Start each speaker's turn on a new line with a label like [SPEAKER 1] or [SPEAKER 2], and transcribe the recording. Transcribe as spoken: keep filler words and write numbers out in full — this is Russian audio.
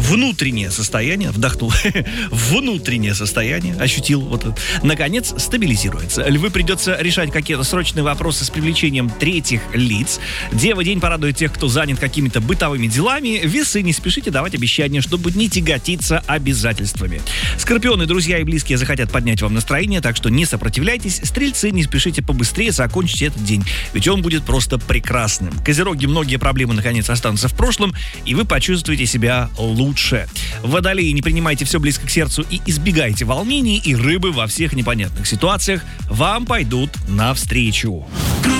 [SPEAKER 1] внутреннее состояние, вдохнул, внутреннее состояние, ощутил, вот, наконец, стабилизируется. Львы придется решать какие-то срочные вопросы с привлечением третьих лиц. Дева, день порадует тех, кто занят какими-то бытовыми делами. Весы, не спешите давать обещания, чтобы не тяготиться обязательствами. Скорпионы, друзья и близкие захотят поднять вам настроение, так что не сопротивляйтесь. Стрельцы, не спешите побыстрее закончить этот день, ведь он будет просто прекрасным. Козероги, многие проблемы наконец останутся в прошлом, и вы почувствуете себя лучше. Водолеи, не принимайте все близко к сердцу и избегайте волнений, и рыбы во всех непонятных ситуациях вам пойдут навстречу.